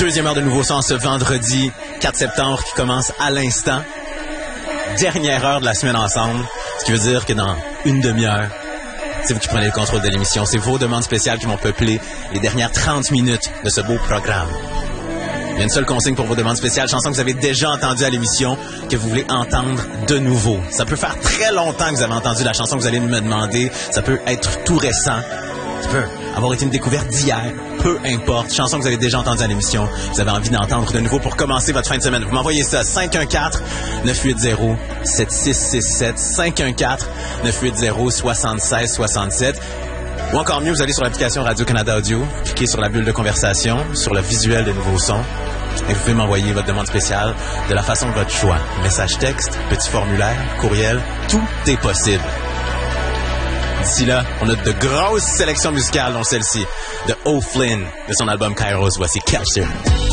Deuxième heure de Nouveau Son ce vendredi 4 septembre qui commence à l'instant. Dernière heure de la semaine ensemble, ce qui veut dire que dans une demi-heure, c'est vous qui prenez le contrôle de l'émission. C'est vos demandes spéciales qui vont peupler les dernières 30 minutes de ce beau programme. Il y a une seule consigne pour vos demandes spéciales, chansons que vous avez déjà entendues à l'émission, que vous voulez entendre de nouveau. Ça peut faire très longtemps que vous avez entendu la chanson que vous allez me demander. Ça peut être tout récent. Ça peut avoir été une découverte d'hier. Peu importe. Chanson que vous avez déjà entendue à l'émission. Vous avez envie d'entendre de nouveau pour commencer votre fin de semaine. Vous m'envoyez ça 514-980-7667. 514-980-7667. Ou encore mieux, vous allez sur l'application Radio-Canada Audio, cliquez sur la bulle de conversation, sur le visuel de Nouveau Son, et vous pouvez m'envoyer votre demande spéciale de la façon de votre choix. Message texte, petit formulaire, courriel, tout est possible. D'ici là, on a de grosses sélections musicales, dont celle-ci, de O'Flynn, de son album Kairos. Voici Catcher.